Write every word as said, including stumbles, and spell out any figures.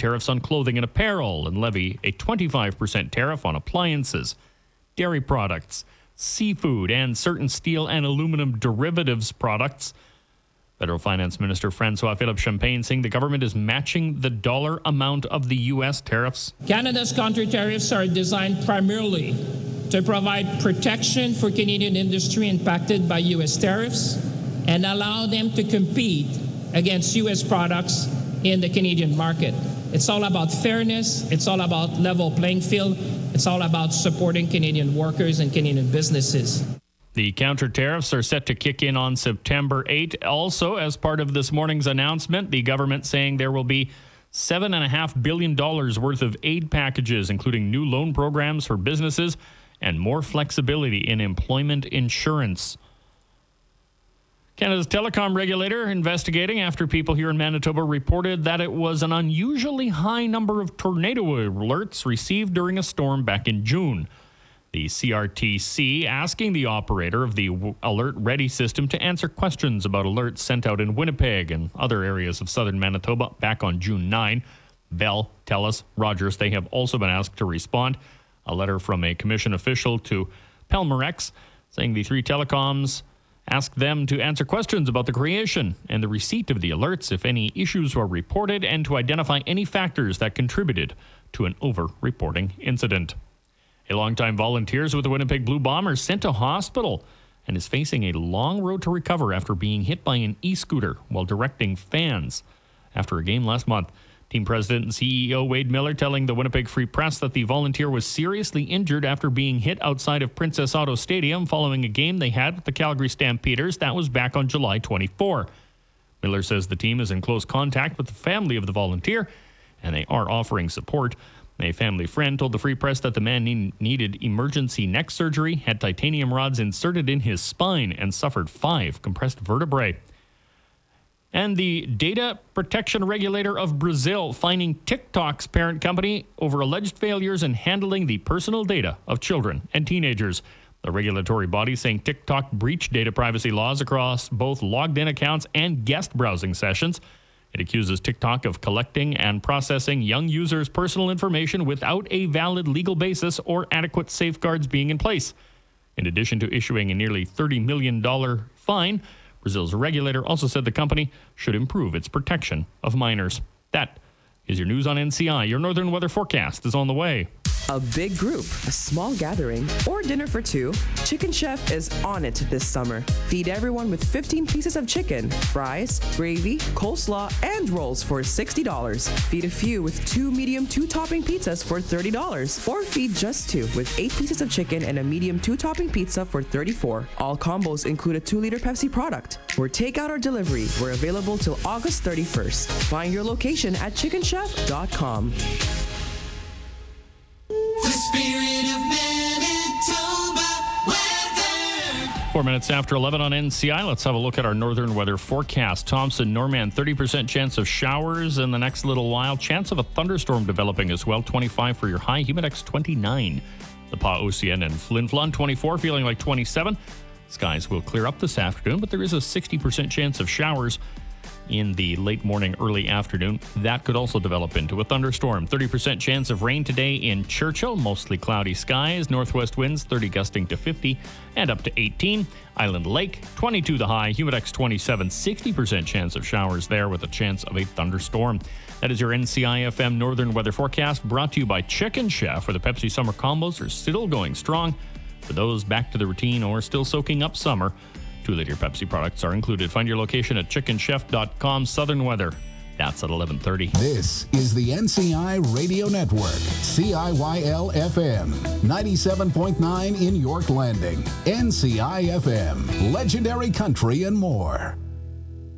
tariffs on clothing and apparel and levy a twenty-five percent tariff on appliances, dairy products, seafood, and certain steel and aluminum derivatives products. Federal Finance Minister Francois Philippe Champagne saying the government is matching the dollar amount of the U S tariffs. Canada's counter tariffs are designed primarily to provide protection for Canadian industry impacted by U S tariffs and allow them to compete against U S products in the Canadian market. It's all about fairness. It's all about level playing field. It's all about supporting Canadian workers and Canadian businesses. The counter tariffs are set to kick in on September eighth. Also, as part of this morning's announcement, the government saying there will be seven point five billion dollars worth of aid packages, including new loan programs for businesses and more flexibility in employment insurance. Canada's telecom regulator investigating after people here in Manitoba reported that it was an unusually high number of tornado alerts received during a storm back in June. The C R T C asking the operator of the Alert Ready system to answer questions about alerts sent out in Winnipeg and other areas of southern Manitoba back on June ninth. Bell, TELUS, Rogers, they have also been asked to respond. A letter from a commission official to Pelmorex saying the three telecoms asked them to answer questions about the creation and the receipt of the alerts if any issues were reported and to identify any factors that contributed to an over-reporting incident. A longtime volunteer with the Winnipeg Blue Bombers sent to hospital and is facing a long road to recover after being hit by an e-scooter while directing fans after a game last month. Team president and C E O Wade Miller telling the Winnipeg Free Press that the volunteer was seriously injured after being hit outside of Princess Auto Stadium following a game they had with the Calgary Stampeders. That was back on July twenty-fourth. Miller says the team is in close contact with the family of the volunteer and they are offering support. A family friend told the Free Press that the man need, needed emergency neck surgery, had titanium rods inserted in his spine, and suffered five compressed vertebrae. And the data protection regulator of Brazil fining TikTok's parent company over alleged failures in handling the personal data of children and teenagers. The regulatory body saying TikTok breached data privacy laws across both logged-in accounts and guest browsing sessions. It accuses TikTok of collecting and processing young users' personal information without a valid legal basis or adequate safeguards being in place. In addition to issuing a nearly thirty million dollars fine, Brazil's regulator also said the company should improve its protection of minors. That is your news on N C I. Your Northern Weather Forecast is on the way. A big group, a small gathering, or dinner for two, Chicken Chef is on it this summer. Feed everyone with fifteen pieces of chicken, fries, gravy, coleslaw, and rolls for sixty dollars. Feed a few with two medium two-topping pizzas for thirty dollars. Or feed just two with eight pieces of chicken and a medium two-topping pizza for thirty-four dollars. All combos include a two-liter Pepsi product. For takeout or delivery, we're available till August thirty-first. Find your location at chicken chef dot com. The spirit of Manitoba weather. Four minutes after eleven on N C I, let's have a look at our northern weather forecast. Thompson, Norman, thirty percent chance of showers in the next little while. Chance of a thunderstorm developing as well. twenty-five for your high. Humidex twenty-nine. The Pa Ocean and Flin Flon twenty-four, feeling like twenty-seven. Skies will clear up this afternoon, but there is a sixty percent chance of showers in the late morning, early afternoon. That could also develop into a thunderstorm. thirty percent chance of rain today in Churchill. Mostly cloudy skies. Northwest winds thirty gusting to fifty and up to eighteen. Island Lake, twenty-two the high. Humidex twenty-seven. sixty percent chance of showers there with a chance of a thunderstorm. That is your N C I F M Northern Weather Forecast, brought to you by Chicken Chef, where the Pepsi Summer Combos are still going strong. For those back to the routine or still soaking up summer, two-liter Pepsi products are included. Find your location at chicken chef dot com. Southern weather, that's at eleven thirty. This is the N C I Radio Network, C I Y L F M, ninety-seven point nine in York Landing. N C I F M, legendary country and more.